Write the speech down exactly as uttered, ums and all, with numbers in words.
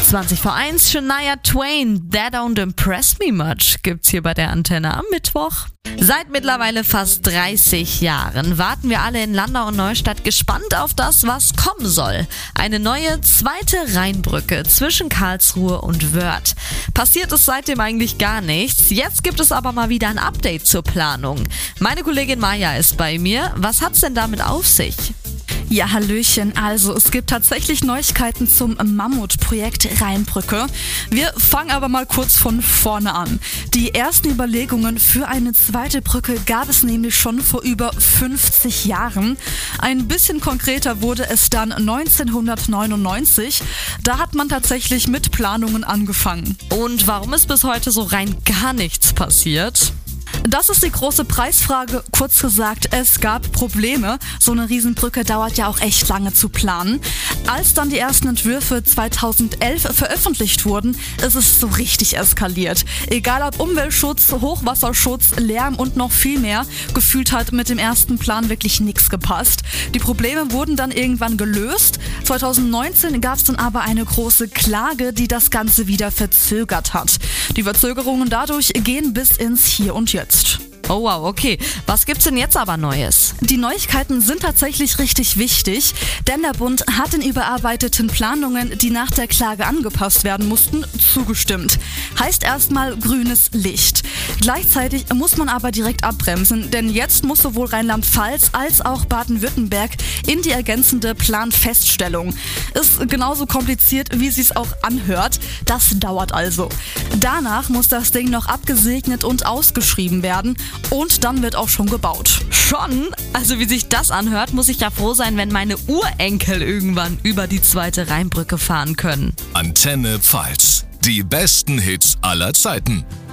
zwanzig vor eins, Shania Twain, That Don't Impress Me Much, gibt's hier bei der Antenne am Mittwoch. Seit mittlerweile fast dreißig Jahren warten wir alle in Landau und Neustadt gespannt auf das, was kommen soll. Eine neue zweite Rheinbrücke zwischen Karlsruhe und Wörth. Passiert ist seitdem eigentlich gar nichts. Jetzt gibt es aber mal wieder ein Update zur Planung. Meine Kollegin Maja ist bei mir. Was hat's denn damit auf sich? Ja, hallöchen. Also, es gibt tatsächlich Neuigkeiten zum Mammutprojekt Rheinbrücke. Wir fangen aber mal kurz von vorne an. Die ersten Überlegungen für eine zweite Brücke gab es nämlich schon vor über fünfzig Jahren. Ein bisschen konkreter wurde es dann neunzehnhundertneunundneunzig. Da hat man tatsächlich mit Planungen angefangen. Und warum ist bis heute so rein gar nichts passiert? Das ist die große Preisfrage. Kurz gesagt, es gab Probleme. So eine Riesenbrücke dauert ja auch echt lange zu planen. Als dann die ersten Entwürfe zweitausendelf veröffentlicht wurden, ist es so richtig eskaliert. Egal ob Umweltschutz, Hochwasserschutz, Lärm und noch viel mehr, gefühlt hat mit dem ersten Plan wirklich nichts gepasst. Die Probleme wurden dann irgendwann gelöst. zweitausendneunzehn gab es dann aber eine große Klage, die das Ganze wieder verzögert hat. Die Verzögerungen dadurch gehen bis ins Hier und Jetzt. Oh wow, okay. Was gibt's denn jetzt aber Neues? Die Neuigkeiten sind tatsächlich richtig wichtig, denn der Bund hat den überarbeiteten Planungen, die nach der Klage angepasst werden mussten, zugestimmt. Heißt erstmal grünes Licht. Gleichzeitig muss man aber direkt abbremsen, denn jetzt muss sowohl Rheinland-Pfalz als auch Baden-Württemberg in die ergänzende Planfeststellung. Ist genauso kompliziert, wie es sich auch anhört. Das dauert also. Danach muss das Ding noch abgesegnet und ausgeschrieben werden. Und dann wird auch schon gebaut. Schon? Also wie sich das anhört, muss ich ja froh sein, wenn meine Urenkel irgendwann über die zweite Rheinbrücke fahren können. Antenne Pfalz. Die besten Hits aller Zeiten.